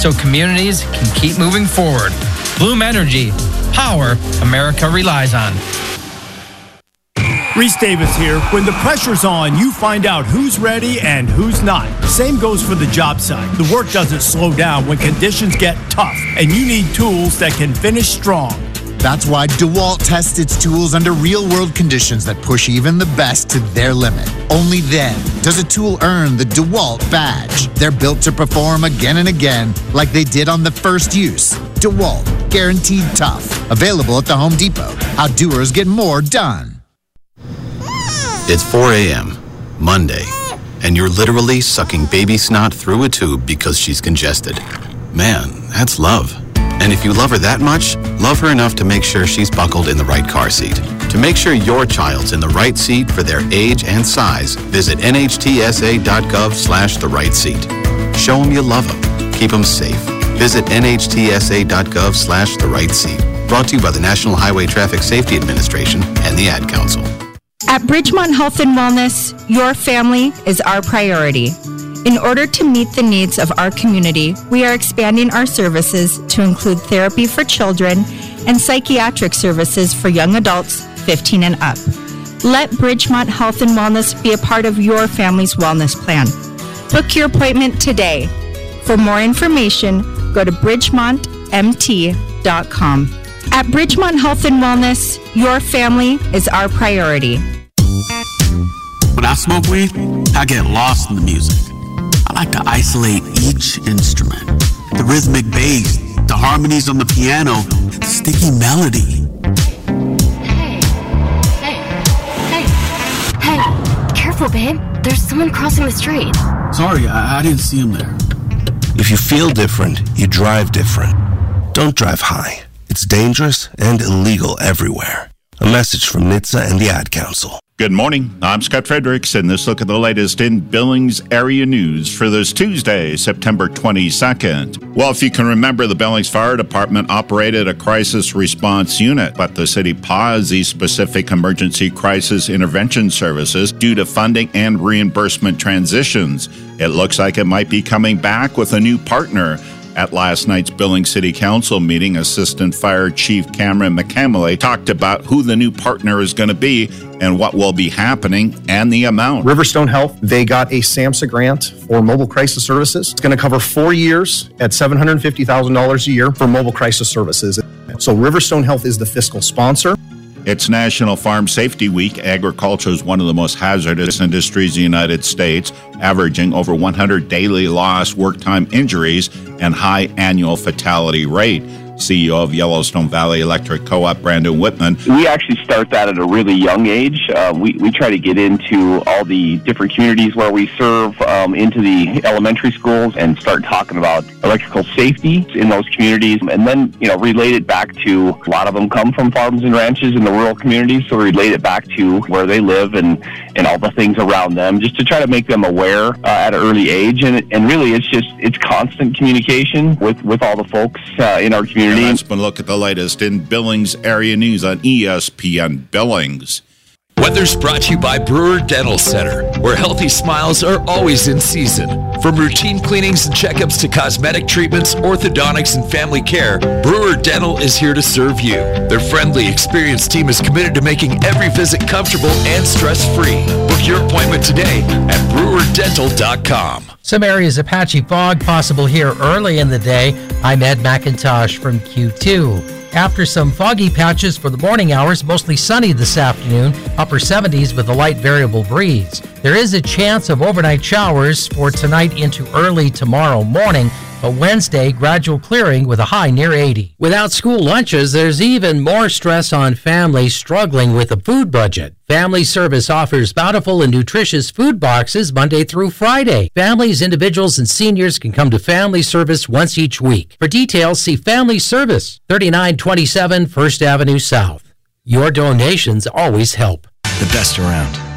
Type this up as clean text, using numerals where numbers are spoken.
so communities can keep moving forward. Bloom Energy, power America relies on. Reese Davis here. When the pressure's on, you find out who's ready and who's not. Same goes for the job site. The work doesn't slow down when conditions get tough, and you need tools that can finish strong. That's why DeWalt tests its tools under real-world conditions that push even the best to their limit. Only then does a tool earn the DeWalt badge. They're built to perform again and again like they did on the first use. DeWalt, guaranteed tough. Available at the Home Depot. How doers get more done. It's 4 a.m., Monday, and you're literally sucking baby snot through a tube because she's congested. Man, that's love. And if you love her that much, love her enough to make sure she's buckled in the right car seat. To make sure your child's in the right seat for their age and size, visit nhtsa.gov/the right seat. Show them you love them. Keep them safe. Visit nhtsa.gov/the right seat. Brought to you by the National Highway Traffic Safety Administration and the Ad Council. At Bridgemont Health and Wellness, your family is our priority. In order to meet the needs of our community, we are expanding our services to include therapy for children and psychiatric services for young adults 15 and up. Let Bridgemont Health and Wellness be a part of your family's wellness plan. Book your appointment today. For more information, go to bridgemontmt.com. At Bridgemont Health and Wellness, your family is our priority. When I smoke weed, I get lost in the music. I like to isolate each instrument. The rhythmic bass, the harmonies on the piano, the sticky melody. Hey, careful, babe. There's someone crossing the street. Sorry, I didn't see him there. If you feel different, you drive different. Don't drive high. It's dangerous and illegal everywhere. A message from NHTSA and the Ad Council. Good morning. I'm Scott Fredericks, and this look at the latest in Billings area news for this Tuesday, September 22nd. Well, if you can remember, the Billings Fire Department operated a crisis response unit, but the city paused these specific emergency crisis intervention services due to funding and reimbursement transitions. It looks like it might be coming back with a new partner. At last night's Billings City Council meeting, Assistant Fire Chief Cameron McCamley talked about who the new partner is going to be and what will be happening and the amount. Riverstone Health, they got a SAMHSA grant for mobile crisis services. It's going to cover 4 years at $750,000 a year for mobile crisis services. So Riverstone Health is the fiscal sponsor. It's National Farm Safety Week. Agriculture is one of the most hazardous industries in the United States, averaging over 100 daily lost work time injuries and high annual fatality rate. CEO of Yellowstone Valley Electric Co-op, Brandon Whitman. We actually start that at a really young age. We try to get into all the different communities where we serve, into the elementary schools and start talking about electrical safety in those communities, and then, relate it back to, a lot of them come from farms and ranches in the rural communities, so relate it back to where they live and all the things around them, just to try to make them aware at an early age. And really, it's constant communication with all the folks in our community. And let's look at the latest in Billings area news on ESPN Billings. Weather's brought to you by Brewer Dental Center, where healthy smiles are always in season. From routine cleanings and checkups to cosmetic treatments, orthodontics, and family care, Brewer Dental is here to serve you. Their friendly, experienced team is committed to making every visit comfortable and stress-free. Book your appointment today at brewerdental.com. Some areas of patchy fog possible here early in the day. I'm Ed McIntosh from Q2. After some foggy patches for the morning hours, mostly sunny this afternoon, upper 70s with a light variable breeze. There is a chance of overnight showers for tonight into early tomorrow morning, but Wednesday, gradual clearing with a high near 80. Without school lunches, there's even more stress on families struggling with a food budget. Family Service offers bountiful and nutritious food boxes Monday through Friday. Families, individuals, and seniors can come to Family Service once each week. For details, see Family Service, 3927 First Avenue South. Your donations always help. The best around.